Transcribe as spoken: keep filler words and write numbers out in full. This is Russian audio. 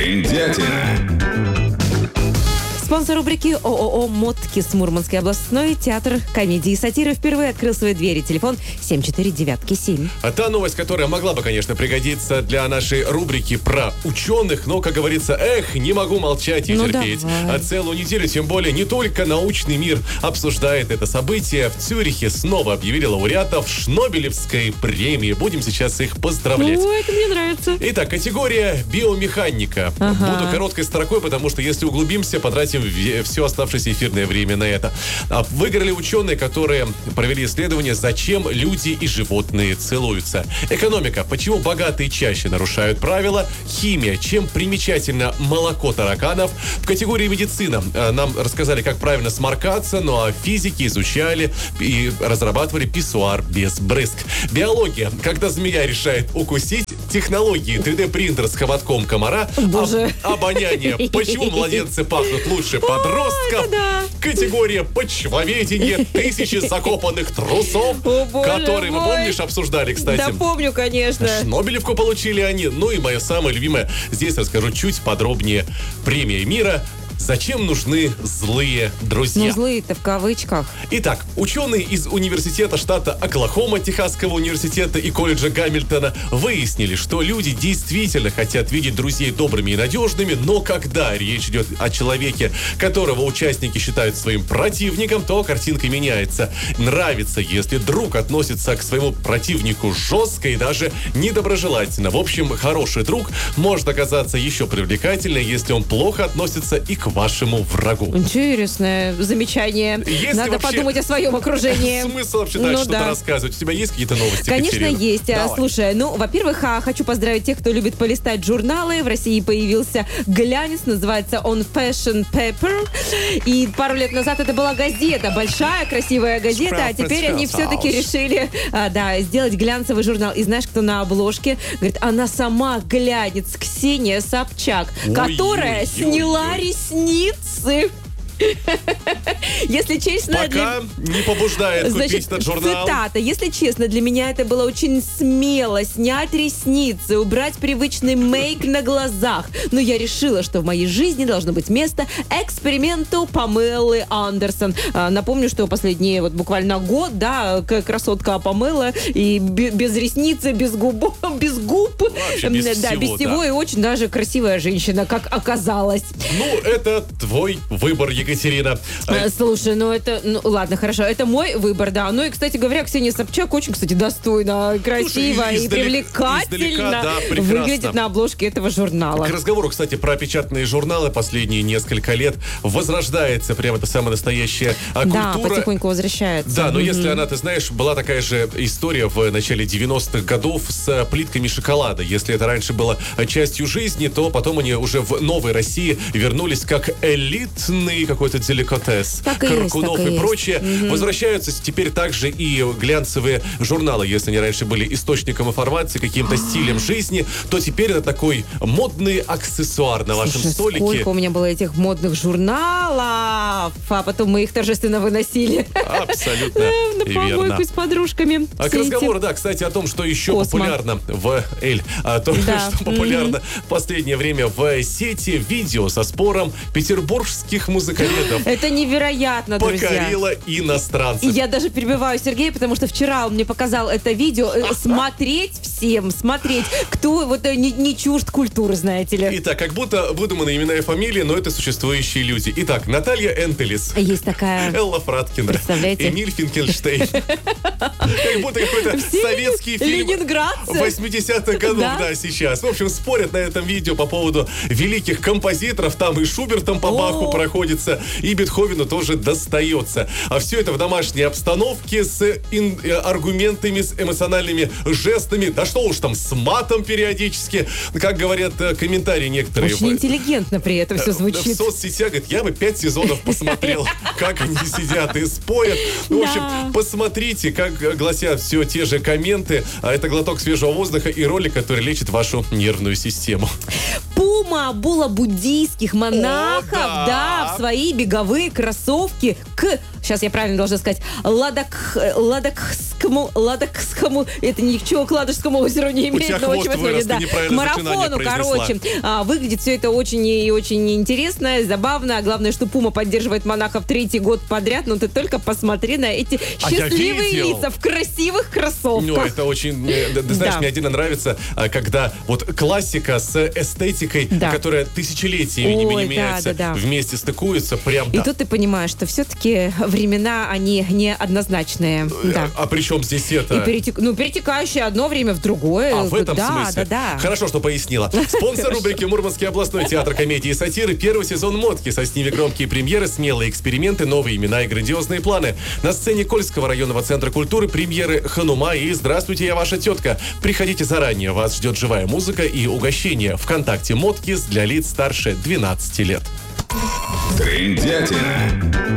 Бриндятина. Спонсор рубрики ООО «Моткис». Мурманский областной театр комедии и сатиры впервые открыл свои двери. Телефон семь четыре девять семь. А та новость, которая могла бы, конечно, пригодиться для нашей рубрики про ученых, но, как говорится, эх, не могу молчать и ну терпеть. Давай. А целую неделю, тем более, не только научный мир обсуждает это событие. В Цюрихе снова объявили лауреатов Шнобелевской премии. Будем сейчас их поздравлять. Ой, это мне нравится. Итак, категория биомеханика. Ага. Буду короткой строкой, потому что если углубимся, потратим все оставшееся эфирное время на это. Выиграли ученые, которые провели исследование, зачем люди и животные целуются. Экономика. Почему богатые чаще нарушают правила. Химия. Чем примечательно молоко тараканов. В категории медицина нам рассказали, как правильно сморкаться, ну а физики изучали и разрабатывали писсуар без брызг. Биология. Когда змея решает укусить. Технологии. три дэ-принтер с хоботком комара. Боже. Об, обоняние. Почему младенцы пахнут лучше подростков. О, да. Категория почвоведения. Тысячи закопанных трусов, О, боже которые, мы мой. помнишь, обсуждали, кстати. Да помню, конечно. Шнобелевку получили они. Ну и моя самая любимая. Здесь расскажу чуть подробнее. Премия мира. Зачем нужны злые друзья? Ну, злые-то в кавычках. Итак, ученые из университета штата Оклахома, Техасского университета и колледжа Гамильтона выяснили, что люди действительно хотят видеть друзей добрыми и надежными, но когда речь идет о человеке, которого участники считают своим противником, то картинка меняется. Нравится, если друг относится к своему противнику жестко и даже недоброжелательно. В общем, хороший друг может оказаться еще привлекательнее, если он плохо относится и к вашему врагу. Интересное замечание. Есть Надо вообще подумать о своем окружении. Смысл вообще дальше Ну что-то да. рассказывать? У тебя есть какие-то новости, Конечно, Екатерина? есть. А, Давай. Слушай, ну, во-первых, а, хочу поздравить тех, кто любит полистать журналы. В России появился глянец, называется он Fashion Paper. И пару лет назад это была газета, большая, красивая газета, а теперь они все-таки решили, а, да, сделать глянцевый журнал. И знаешь, кто на обложке? Говорит, она сама глянец, Ксения Собчак, Ой, которая ой, сняла ой, ой. ресницы. Если честно... Пока не побуждает купить Значит, этот журнал. цитата. Если честно, для меня это было очень смело снять ресницы, убрать привычный мейк на глазах. Но я решила, что в моей жизни должно быть место эксперименту Памелы Андерсон. А, напомню, что последние вот буквально год, да, к- красотка Памела и бе- без ресницы, без губ, без губ, Вообще без да, всего, без всего да. и очень даже красивая женщина, как оказалось. Ну, это твой выбор, Екатерина. Э, Слушай, ну это... Ну, ладно, хорошо. Это мой выбор, да. Ну и, кстати говоря, Ксения Собчак очень, кстати, достойно, красиво Слушай, и издалека- привлекательно издалека, да, прекрасно. выглядит на обложке этого журнала. К разговору, кстати, про печатные журналы последние несколько лет возрождается прямо эта самая настоящая а, Да, культура. потихоньку возвращается. Да, но Мгм. если она, ты знаешь, была такая же история в начале девяностых годов с плитками шоколада. Если это раньше было частью жизни, то потом они уже в новой России вернулись как элитный какой-то деликатес. Так и есть, Каркунов так и и есть. прочее. Мгм. Возвращаются теперь также и глянцевые журналы. Если они раньше были источником информации, каким-то стилем жизни, то теперь это такой модный аксессуар на вашем Слушай, столике. сколько у меня было этих модных журналов, а потом мы их торжественно выносили Абсолютно на помойку верно. с подружками. А к Все эти- разговору, да, кстати, о том, что еще Космо. популярно в Эль, а, то, Да. что популярно в последнее время в сети, видео со спором петербургских музыковедов Это невероятно, друзья. покорило И иностранцев. я даже перебиваю Сергея, потому что вчера он мне показал это видео. Э, Смотреть всем, смотреть, кто вот э, не, не чужд культуры, знаете ли. Итак, как будто выдуманные имена и фамилии, но это существующие люди. Итак, Наталья Энтелис, Есть такая... Элла Фраткина, Представляете? Эмиль Финкельштейн. Как будто какой-то Все советский фильм ленинградцы. восьмидесятых годов, Да. да, сейчас. В общем, спорят на этом видео по поводу великих композиторов. Там и Шубертом по Баху О. проходится, и Бетховену тоже достается. А все это в домашней обстановке с ин- э, аргументами, с эмоциональными жестами. Да что уж там, с матом периодически. Как говорят э, комментарии некоторые. Очень в- интеллигентно при этом все В звучит. соцсетях, говорит, я бы пять сезонов посмотрел, как они сидят и спорят. Ну, в общем, Да. посмотрите, как гласят все те же комменты. А это глоток свежего воздуха и ролик, который лечит вашу нервную систему. Пума обула буддийских монахов, О, да. да, в свои беговые кроссовки к сейчас я правильно должна сказать, Ладок, Ладокскому, Ладокскому, это ничего к Ладожскому озеру не имеет, но очень вырос, да, к марафону, короче. А, выглядит все это очень и очень интересно, забавно. А главное, что Пума поддерживает монахов третий год подряд. Ну ты только посмотри на эти а счастливые лица в красивых кроссовках. Ну, это очень... Ты знаешь, да. мне отдельно нравится, когда вот классика с эстетикой, да. которая тысячелетиями Ой, не меняется, да, да, да. вместе стыкуются. Прям, и да. тут ты понимаешь, что все-таки времена, они неоднозначные. Да. А, а при чем здесь это? И перетек... ну, перетекающее одно время в другое. А в этом да, смысле? Да, да. Хорошо, что пояснила. Спонсор рубрики «Мурманский областной театр комедии и сатиры». Первый сезон «Мотки». Со сними громкие премьеры, смелые эксперименты, новые имена и грандиозные планы. На сцене Кольского районного центра культуры премьеры «Ханума» и «Здравствуйте, я ваша тетка». Приходите заранее, вас ждет живая музыка и угощение. ВКонтакте «Мотки» для лиц старше двенадцати лет. Трындятина.